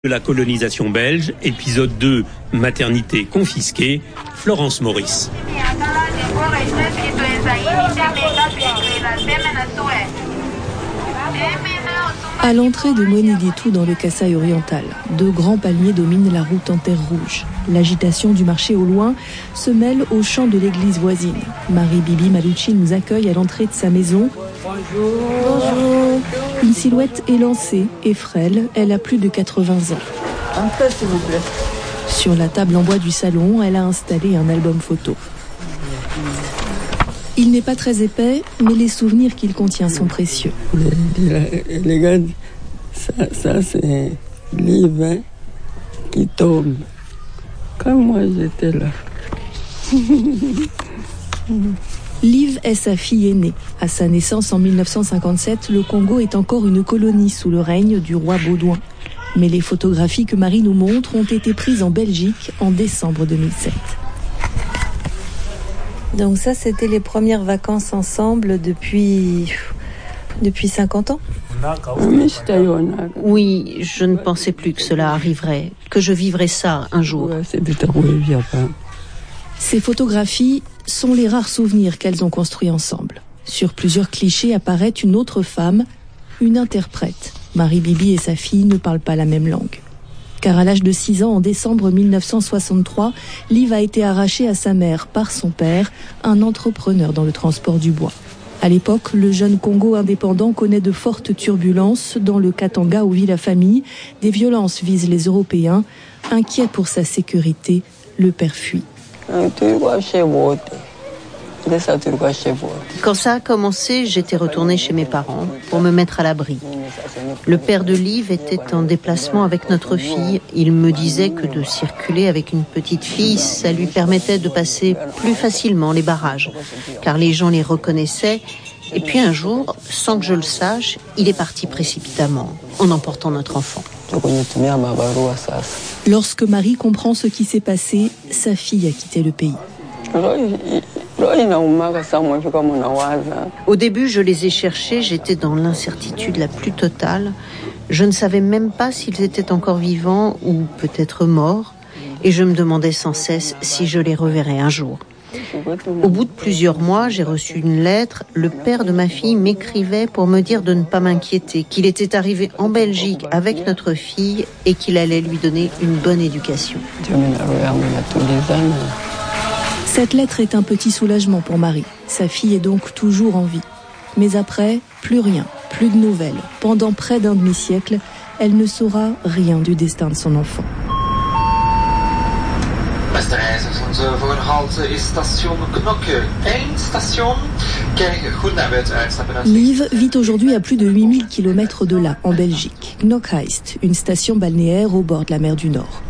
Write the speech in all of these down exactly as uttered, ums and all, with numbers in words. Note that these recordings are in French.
De la colonisation belge, épisode deux, maternité confisquée, Florence Maurice. À l'entrée de Mweneditu dans le Kasaï oriental, deux grands palmiers dominent la route en terre rouge. L'agitation du marché au loin se mêle au chant de l'église voisine. Marie-Bibi Malucci nous accueille à l'entrée de sa maison. Bonjour. Bonjour. Une silhouette élancée et frêle, elle a plus de quatre-vingts ans. Entrez, s'il vous plaît. Sur la table en bois du salon, elle a installé un album photo. Il n'est pas très épais, mais les souvenirs qu'il contient sont précieux. Les, les gars, ça, ça c'est livre qui tombe. Quand moi j'étais là. Liv est sa fille aînée. À sa naissance en mille neuf cent cinquante-sept, le Congo est encore une colonie sous le règne du roi Baudouin. Mais les photographies que Marie nous montre ont été prises en Belgique en décembre deux mille sept. Donc ça, c'était les premières vacances ensemble depuis, depuis cinquante ans ? Oui, je ne pensais plus que cela arriverait, que je vivrais ça un jour. Ces photographies sont les rares souvenirs qu'elles ont construits ensemble. Sur plusieurs clichés apparaît une autre femme, une interprète. Marie-Bibi et sa fille ne parlent pas la même langue. Car à l'âge de six ans, en décembre mille neuf cent soixante-trois, Liv a été arrachée à sa mère par son père, un entrepreneur dans le transport du bois. À l'époque, le jeune Congo indépendant connaît de fortes turbulences. Dans le Katanga où vit la famille, des violences visent les Européens. Inquiet pour sa sécurité, le père fuit. Quand ça a commencé, j'étais retournée chez mes parents pour me mettre à l'abri. Le père de Liv était en déplacement avec notre fille. Il me disait que de circuler avec une petite fille, ça lui permettait de passer plus facilement les barrages, car les gens les reconnaissaient. Et puis un jour, sans que je le sache, il est parti précipitamment, en emportant notre enfant. Lorsque Marie comprend ce qui s'est passé, sa fille a quitté le pays. Au début, je les ai cherchés, j'étais dans l'incertitude la plus totale. Je ne savais même pas s'ils étaient encore vivants ou peut-être morts, et je me demandais sans cesse si je les reverrais un jour. Au bout de plusieurs mois, j'ai reçu une lettre. Le père de ma fille m'écrivait pour me dire de ne pas m'inquiéter, qu'il était arrivé en Belgique avec notre fille et qu'il allait lui donner une bonne éducation. Cette lettre est un petit soulagement pour Marie. Sa fille est donc toujours en vie. Mais après, plus rien, plus de nouvelles. Pendant près d'un demi-siècle, elle ne saura rien du destin de son enfant. Beste reizigers, onze volgende halte is station Knokke één. Station. Kijk goed naar het uitstappen. Liv vit aujourd'hui à plus de huit mille kilomètres de là, en Belgique. Knokke-Heist, une station balnéaire au bord de la mer du Nord.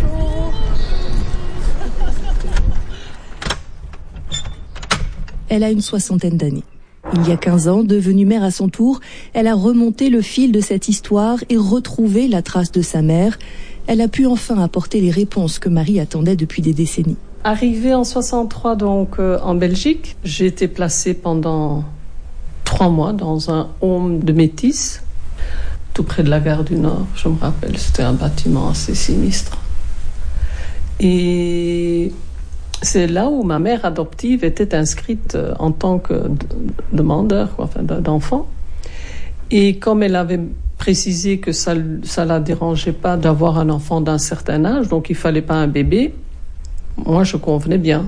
Elle a une soixantaine d'années. Il y a quinze ans, devenue mère à son tour, elle a remonté le fil de cette histoire et retrouvé la trace de sa mère. Elle a pu enfin apporter les réponses que Marie attendait depuis des décennies. Arrivée en soixante-trois donc euh, en Belgique, j'ai été placée pendant trois mois dans un home de métis, tout près de la gare du Nord. Je me rappelle, c'était un bâtiment assez sinistre. Et c'est là où ma mère adoptive était inscrite en tant que demandeur, enfin, d'enfant. Et comme elle avait précisé que ça ne la dérangeait pas d'avoir un enfant d'un certain âge, donc il ne fallait pas un bébé, moi je convenais bien.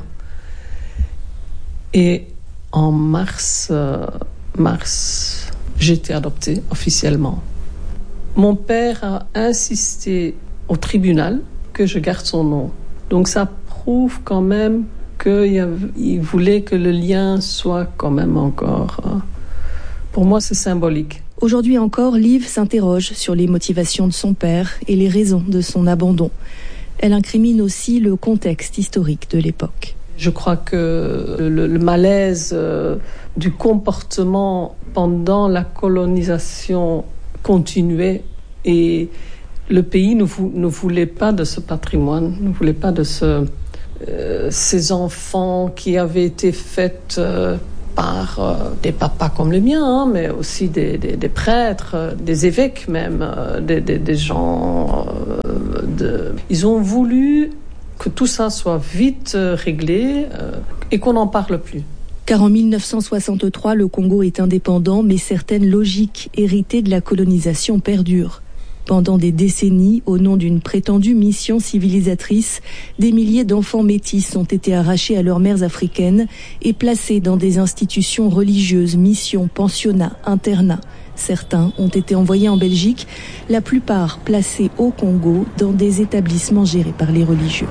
Et en mars, euh, mars, j'ai été adoptée officiellement. Mon père a insisté au tribunal que je garde son nom. Donc ça prouve quand même qu'il voulait que le lien soit quand même encore... Euh, pour moi, c'est symbolique. Aujourd'hui encore, Liv s'interroge sur les motivations de son père et les raisons de son abandon. Elle incrimine aussi le contexte historique de l'époque. Je crois que le, le malaise euh, du comportement pendant la colonisation continuait et le pays ne, vou- ne voulait pas de ce patrimoine, ne voulait pas de ce, euh, ces enfants qui avaient été faits euh, par euh, des papas comme les miens, hein, mais aussi des, des, des prêtres, euh, des évêques même, euh, des, des, des gens. Euh, de... Ils ont voulu que tout ça soit vite euh, réglé euh, et qu'on n'en parle plus. Car en mille neuf cent soixante-trois, le Congo est indépendant, mais certaines logiques héritées de la colonisation perdurent. Pendant des décennies, au nom d'une prétendue mission civilisatrice, des milliers d'enfants métis ont été arrachés à leurs mères africaines et placés dans des institutions religieuses, missions, pensionnats, internats. Certains ont été envoyés en Belgique, la plupart placés au Congo dans des établissements gérés par les religieux.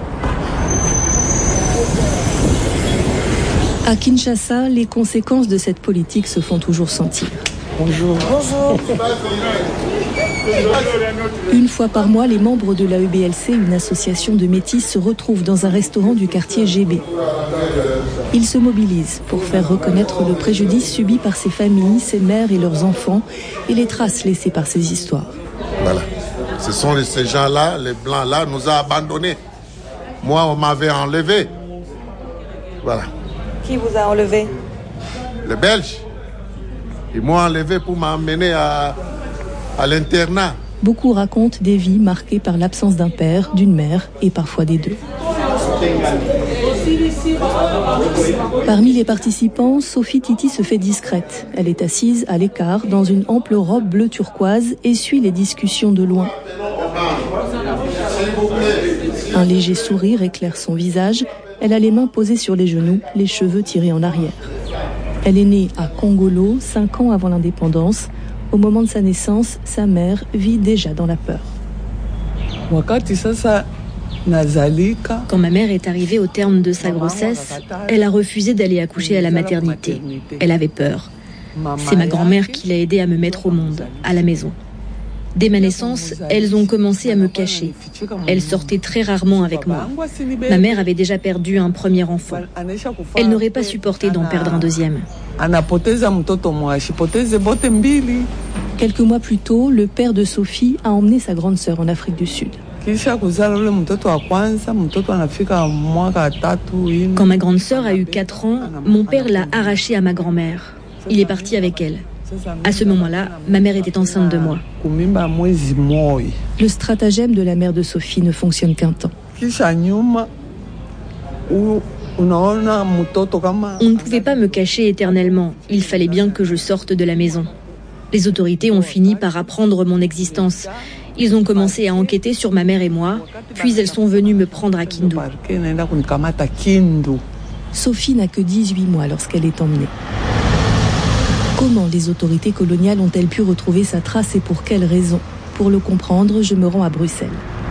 À Kinshasa, les conséquences de cette politique se font toujours sentir. Bonjour. Bonjour. Une fois par mois, les membres de l'A E B L C, une association de métis, se retrouvent dans un restaurant du quartier G B. Ils se mobilisent pour faire reconnaître le préjudice subi par ces familles, ces mères et leurs enfants, et les traces laissées par ces histoires. Voilà. Ce sont ces gens-là, les Blancs-là, nous ont abandonnés. Moi, on m'avait enlevé. Voilà. Qui vous a enlevé? Les Belges. Ils m'ont enlevé pour m'emmener à, à l'internat. Beaucoup racontent des vies marquées par l'absence d'un père, d'une mère et parfois des deux. Parmi les participants, Sophie Titi se fait discrète. Elle est assise à l'écart dans une ample robe bleu turquoise et suit les discussions de loin. Un léger sourire éclaire son visage. Elle a les mains posées sur les genoux, les cheveux tirés en arrière. Elle est née à Kongolo, cinq ans avant l'indépendance. Au moment de sa naissance, sa mère vit déjà dans la peur. Quand ma mère est arrivée au terme de sa grossesse, elle a refusé d'aller accoucher à la maternité. Elle avait peur. C'est ma grand-mère qui l'a aidée à me mettre au monde, à la maison. Dès ma naissance, elles ont commencé à me cacher. Elles sortaient très rarement avec moi. Ma mère avait déjà perdu un premier enfant. Elle n'aurait pas supporté d'en perdre un deuxième. Quelques mois plus tôt, le père de Sophie a emmené sa grande sœur en Afrique du Sud. Quand ma grande sœur a eu quatre ans, mon père l'a arrachée à ma grand-mère. Il est parti avec elle. À ce moment-là, ma mère était enceinte de moi. Le stratagème de la mère de Sophie ne fonctionne qu'un temps. On ne pouvait pas me cacher éternellement. Il fallait bien que je sorte de la maison. Les autorités ont fini par apprendre mon existence. Ils ont commencé à enquêter sur ma mère et moi, puis elles sont venues me prendre à Kindu. Sophie n'a que dix-huit mois lorsqu'elle est emmenée. Comment les autorités coloniales ont-elles pu retrouver sa trace et pour quelles raisons? Pour le comprendre, je me rends à Bruxelles.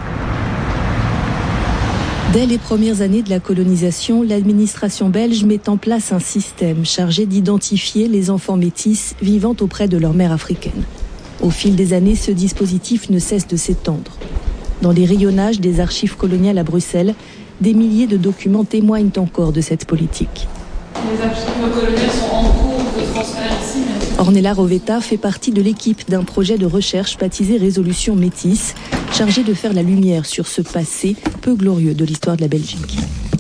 Dès les premières années de la colonisation, l'administration belge met en place un système chargé d'identifier les enfants métis vivant auprès de leur mère africaine. Au fil des années, ce dispositif ne cesse de s'étendre. Dans les rayonnages des archives coloniales à Bruxelles, des milliers de documents témoignent encore de cette politique. Les archives coloniales sont en cours de transfert ici. Mais... Ornella Rovetta fait partie de l'équipe d'un projet de recherche baptisé Résolution Métis, chargé de faire la lumière sur ce passé peu glorieux de l'histoire de la Belgique.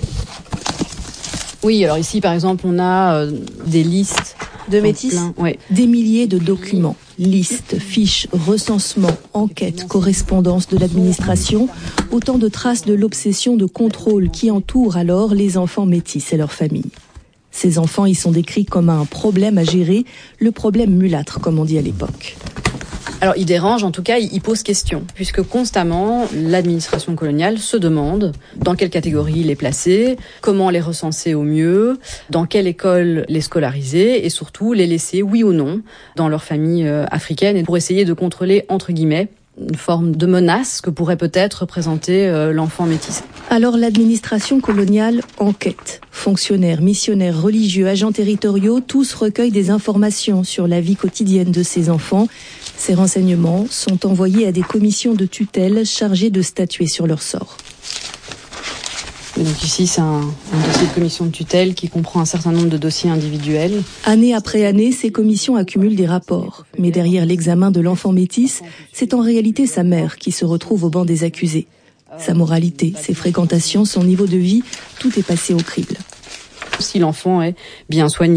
Oui, alors ici, par exemple, on a euh, des listes de métis, ouais. Des milliers de documents, listes, fiches, recensements, enquêtes, correspondances de l'administration, autant de traces de l'obsession de contrôle qui entoure alors les enfants métis et leurs familles. Ces enfants y sont décrits comme un problème à gérer, le problème mulâtre, comme on dit à l'époque. Alors, il dérange, en tout cas, il pose question, puisque constamment, l'administration coloniale se demande dans quelle catégorie les placer, comment les recenser au mieux, dans quelle école les scolariser, et surtout les laisser, oui ou non, dans leur famille africaine, et pour essayer de contrôler, entre guillemets, une forme de menace que pourrait peut-être représenter euh, l'enfant métis. Alors l'administration coloniale enquête. Fonctionnaires, missionnaires, religieux, agents territoriaux, tous recueillent des informations sur la vie quotidienne de ces enfants. Ces renseignements sont envoyés à des commissions de tutelle chargées de statuer sur leur sort. Et donc ici, c'est un, un dossier de commission de tutelle qui comprend un certain nombre de dossiers individuels. Année après année, ces commissions accumulent des rapports. Mais derrière l'examen de l'enfant métis, c'est en réalité sa mère qui se retrouve au banc des accusés. Sa moralité, ses fréquentations, son niveau de vie, tout est passé au crible. Si l'enfant est bien soigné,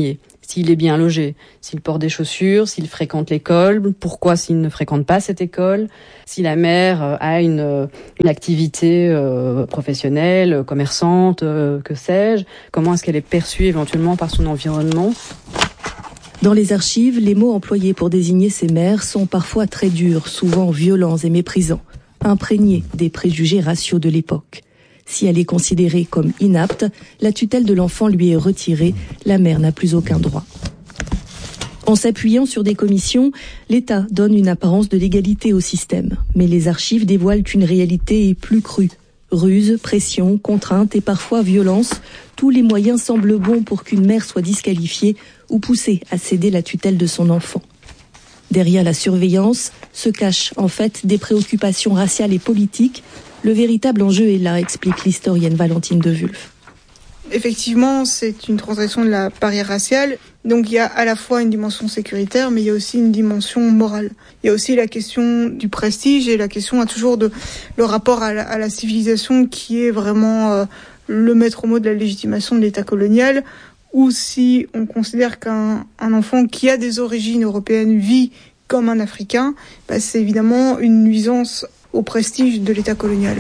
s'il est bien logé, s'il porte des chaussures, s'il fréquente l'école, pourquoi s'il ne fréquente pas cette école, si la mère a une, une activité euh, professionnelle, commerçante, euh, que sais-je, comment est-ce qu'elle est perçue éventuellement par son environnement. Dans les archives, les mots employés pour désigner ces mères sont parfois très durs, souvent violents et méprisants, imprégnés des préjugés raciaux de l'époque. Si elle est considérée comme inapte, la tutelle de l'enfant lui est retirée, la mère n'a plus aucun droit. En s'appuyant sur des commissions, l'État donne une apparence de légalité au système, mais les archives dévoilent qu'une réalité est plus crue. Ruse, pression, contrainte et parfois violence, tous les moyens semblent bons pour qu'une mère soit disqualifiée ou poussée à céder la tutelle de son enfant. Derrière la surveillance se cachent en fait des préoccupations raciales et politiques. Le véritable enjeu est là, explique l'historienne Valentine de Wulf. Effectivement, c'est une transgression de la barrière raciale. Donc il y a à la fois une dimension sécuritaire, mais il y a aussi une dimension morale. Il y a aussi la question du prestige et la question a toujours de le rapport à la, à la civilisation qui est vraiment euh, le maître mot de la légitimation de l'État colonial. Ou si on considère qu'un un enfant qui a des origines européennes vit comme un Africain, bah c'est évidemment une nuisance au prestige de l'État colonial.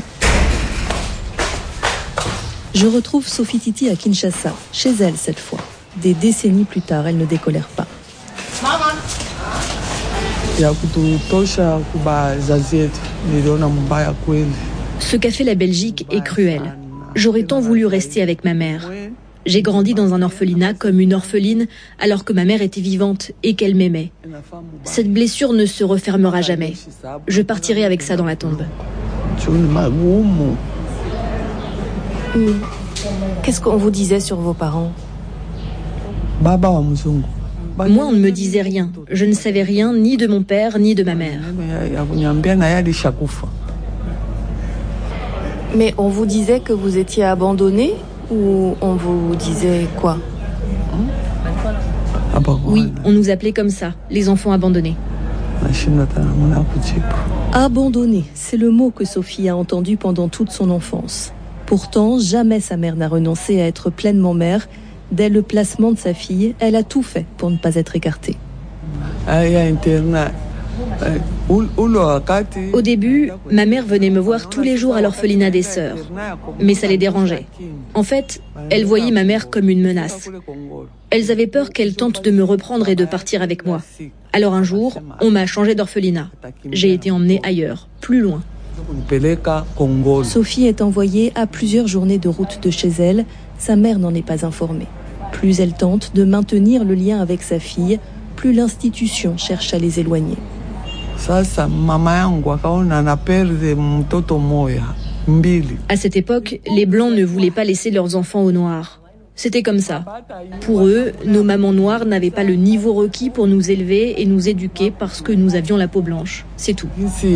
Je retrouve Sophie Titi à Kinshasa, chez elle cette fois. Des décennies plus tard, elle ne décolère pas. Ce qu'a fait la Belgique est cruel. J'aurais tant voulu rester avec ma mère. J'ai grandi dans un orphelinat comme une orpheline alors que ma mère était vivante et qu'elle m'aimait. Cette blessure ne se refermera jamais. Je partirai avec ça dans la tombe. Mmh. Qu'est-ce qu'on vous disait sur vos parents ? Moi, on ne me disait rien. Je ne savais rien ni de mon père ni de ma mère. Mais on vous disait que vous étiez abandonné ? Ou on vous disait quoi ? Oui, on nous appelait comme ça, les enfants abandonnés. Abandonné, c'est le mot que Sophie a entendu pendant toute son enfance. Pourtant, jamais sa mère n'a renoncé à être pleinement mère. Dès le placement de sa fille, elle a tout fait pour ne pas être écartée. Au début, ma mère venait me voir tous les jours à l'orphelinat des sœurs. Mais ça les dérangeait. En fait, elles voyaient ma mère comme une menace. Elles avaient peur qu'elle tente de me reprendre et de partir avec moi. Alors un jour, on m'a changé d'orphelinat. J'ai été emmenée ailleurs, plus loin. Sophie est envoyée à plusieurs journées de route de chez elle. Sa mère n'en est pas informée. Plus elle tente de maintenir le lien avec sa fille, plus l'institution cherche à les éloigner. À cette époque, les Blancs ne voulaient pas laisser leurs enfants aux Noirs. C'était comme ça. Pour eux, nos mamans noires n'avaient pas le niveau requis pour nous élever et nous éduquer parce que nous avions la peau blanche. C'est tout.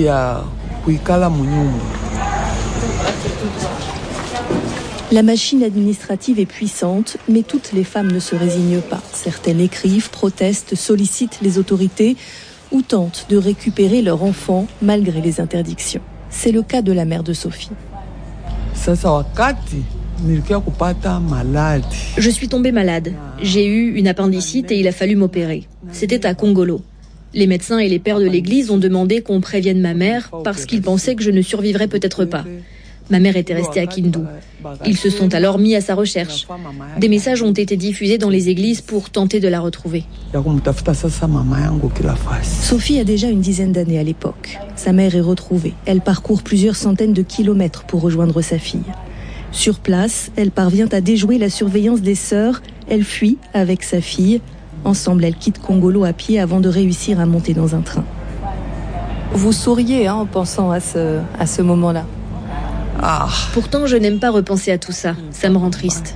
La machine administrative est puissante, mais toutes les femmes ne se résignent pas. Certaines écrivent, protestent, sollicitent les autorités ou tentent de récupérer leur enfant malgré les interdictions. C'est le cas de la mère de Sophie. Je suis tombée malade. J'ai eu une appendicite et il a fallu m'opérer. C'était à Kongolo. Les médecins et les pères de l'église ont demandé qu'on prévienne ma mère parce qu'ils pensaient que je ne survivrais peut-être pas. Ma mère était restée à Kindu. Ils se sont alors mis à sa recherche. Des messages ont été diffusés dans les églises pour tenter de la retrouver. Sophie a déjà une dizaine d'années à l'époque. Sa mère est retrouvée. Elle parcourt plusieurs centaines de kilomètres pour rejoindre sa fille. Sur place, elle parvient à déjouer la surveillance des sœurs. Elle fuit avec sa fille. Ensemble, elles quittent Kongolo à pied avant de réussir à monter dans un train. Vous souriez hein, en pensant à ce, à ce moment-là. Ah. Pourtant, je n'aime pas repenser à tout ça. Ça me rend triste.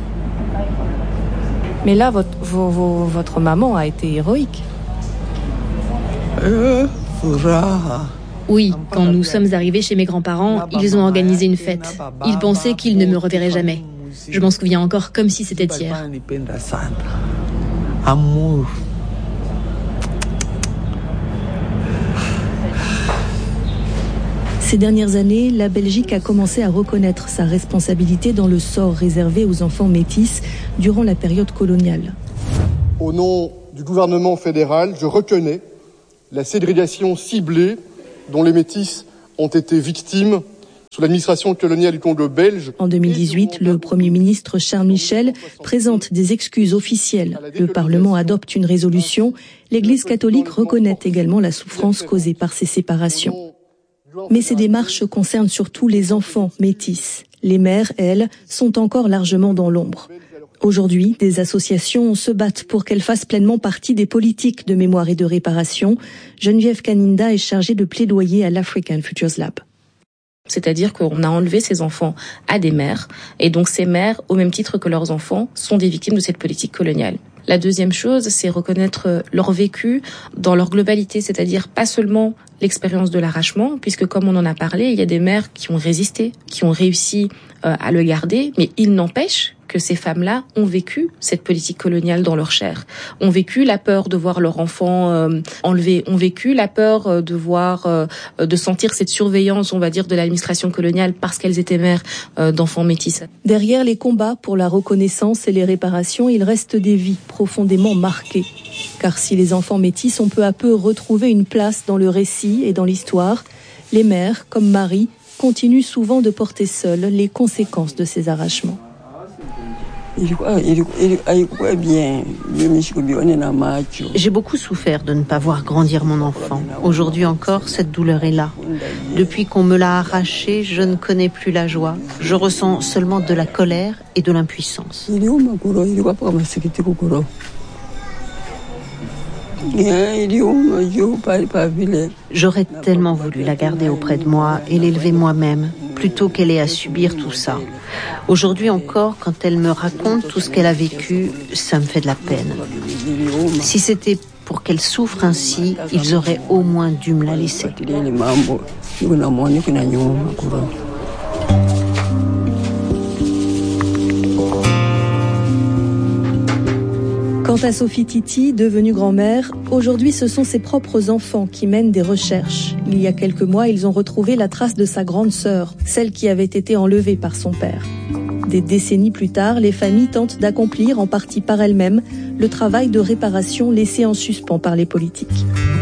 Mais là, votre, vos, vos, votre maman a été héroïque. Oui, quand nous sommes arrivés chez mes grands-parents, ils ont organisé une fête. Ils pensaient qu'ils ne me reverraient jamais. Je m'en souviens encore comme si c'était hier. Amour. Ces dernières années, la Belgique a commencé à reconnaître sa responsabilité dans le sort réservé aux enfants métis durant la période coloniale. Au nom du gouvernement fédéral, je reconnais la ségrégation ciblée dont les métis ont été victimes sous l'administration coloniale du Congo belge. En deux mille dix-huit, le Premier ministre Charles Michel présente des excuses officielles. Le Parlement adopte une résolution. L'Église catholique reconnaît également la souffrance causée par ces séparations. Mais ces démarches concernent surtout les enfants métis. Les mères, elles, sont encore largement dans l'ombre. Aujourd'hui, des associations se battent pour qu'elles fassent pleinement partie des politiques de mémoire et de réparation. Geneviève Kaninda est chargée de plaidoyer à l'African Futures Lab. C'est-à-dire qu'on a enlevé ces enfants à des mères, et donc ces mères, au même titre que leurs enfants, sont des victimes de cette politique coloniale. La deuxième chose, c'est reconnaître leur vécu dans leur globalité, c'est-à-dire pas seulement l'expérience de l'arrachement, puisque comme on en a parlé, il y a des mères qui ont résisté, qui ont réussi euh, à le garder, mais il n'empêche que ces femmes-là ont vécu cette politique coloniale dans leur chair, ont vécu la peur de voir leur enfant euh, enlevé, ont vécu la peur euh, de voir, euh, de sentir cette surveillance, on va dire, de l'administration coloniale parce qu'elles étaient mères euh, d'enfants métis. Derrière les combats pour la reconnaissance et les réparations, il reste des vies profondément marquées. Car si les enfants métis ont peu à peu retrouvé une place dans le récit et dans l'histoire, les mères, comme Marie, continuent souvent de porter seules les conséquences de ces arrachements. J'ai beaucoup souffert de ne pas voir grandir mon enfant. Aujourd'hui encore, cette douleur est là. Depuis qu'on me l'a arraché, je ne connais plus la joie. Je ressens seulement de la colère et de l'impuissance. J'aurais tellement voulu la garder auprès de moi et l'élever moi-même, plutôt qu'elle ait à subir tout ça. Aujourd'hui encore, quand elle me raconte tout ce qu'elle a vécu, ça me fait de la peine. Si c'était pour qu'elle souffre ainsi, ils auraient au moins dû me la laisser. Quant à Sophie Titi, devenue grand-mère, aujourd'hui ce sont ses propres enfants qui mènent des recherches. Il y a quelques mois, ils ont retrouvé la trace de sa grande sœur, celle qui avait été enlevée par son père. Des décennies plus tard, les familles tentent d'accomplir, en partie par elles-mêmes, le travail de réparation laissé en suspens par les politiques.